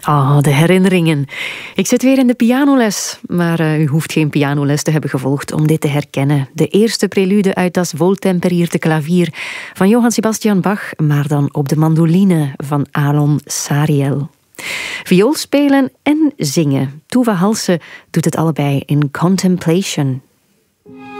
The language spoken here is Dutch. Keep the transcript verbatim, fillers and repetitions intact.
Ah, oh, de herinneringen. Ik zit weer in de pianoles, maar uh, u hoeft geen pianoles te hebben gevolgd om dit te herkennen. De eerste prelude uit Das Wohltemperierte Klavier van Johann Sebastian Bach, maar dan op de mandoline van Alon Sariel. Viool spelen en zingen. Tuva Halse doet het allebei in Contemplation.